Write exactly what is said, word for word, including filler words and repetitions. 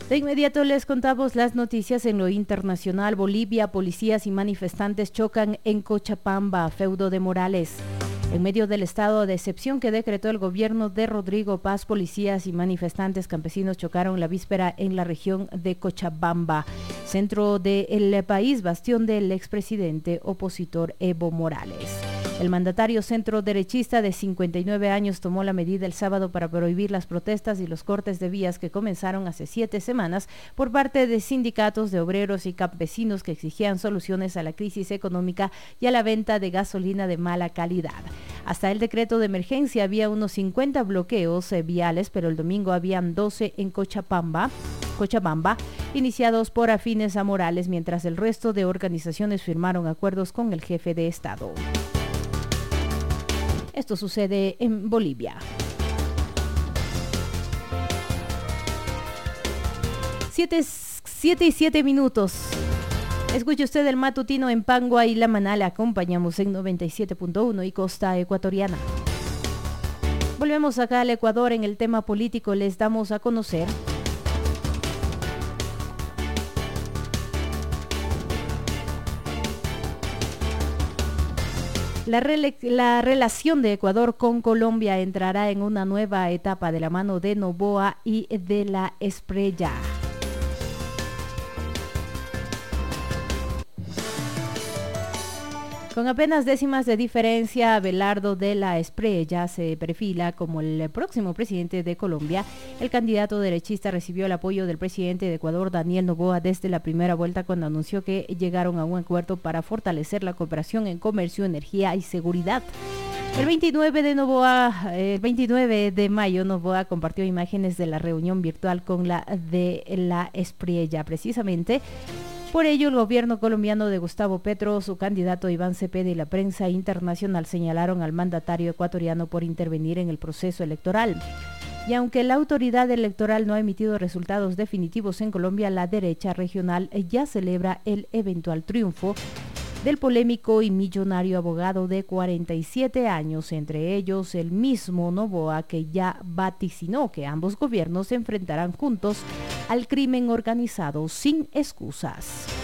De inmediato les contamos las noticias en lo internacional. Bolivia, policías y manifestantes chocan en Cochabamba, feudo de Morales. En medio del estado de excepción que decretó el gobierno de Rodrigo Paz, policías y manifestantes campesinos chocaron la víspera en la región de Cochabamba, centro del país, bastión del expresidente opositor Evo Morales. El mandatario centro-derechista de cincuenta y nueve años tomó la medida el sábado para prohibir las protestas y los cortes de vías que comenzaron hace siete semanas por parte de sindicatos de obreros y campesinos que exigían soluciones a la crisis económica y a la venta de gasolina de mala calidad. Hasta el decreto de emergencia había unos cincuenta bloqueos eh, viales, pero el domingo habían doce en Cochabamba, Cochabamba, iniciados por afines a Morales, mientras el resto de organizaciones firmaron acuerdos con el jefe de Estado. Esto sucede en Bolivia. Siete, siete y siete minutos. Escuche usted el matutino en Pangua y La Manala. Acompañamos en noventa y siete punto uno y costa ecuatoriana. Volvemos acá al Ecuador. En el tema político les damos a conocer La, rele- la relación de Ecuador con Colombia entrará en una nueva etapa de la mano de Noboa y de la Espriella. Con apenas décimas de diferencia, Abelardo de la Espriella se perfila como el próximo presidente de Colombia. El candidato derechista recibió el apoyo del presidente de Ecuador, Daniel Noboa, desde la primera vuelta, cuando anunció que llegaron a un acuerdo para fortalecer la cooperación en comercio, energía y seguridad. El veintinueve de Noboa, el veintinueve de mayo, Noboa compartió imágenes de la reunión virtual con la de la Espriella. Precisamente por ello, el gobierno colombiano de Gustavo Petro, su candidato Iván Cepeda y la prensa internacional señalaron al mandatario ecuatoriano por intervenir en el proceso electoral. Y aunque la autoridad electoral no ha emitido resultados definitivos en Colombia, la derecha regional ya celebra el eventual triunfo del polémico y millonario abogado de cuarenta y siete años, entre ellos el mismo Noboa, que ya vaticinó que ambos gobiernos se enfrentarán juntos al crimen organizado sin excusas.